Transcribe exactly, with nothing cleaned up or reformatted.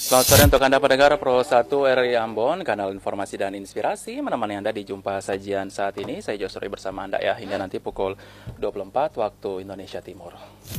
Selamat sore untuk Anda pendengar Pro satu R I Ambon, kanal informasi dan inspirasi. Menemani Anda di jumpa sajian saat ini, saya Joshua bersama Anda ya, hingga nanti pukul dua puluh empat waktu Indonesia Timur.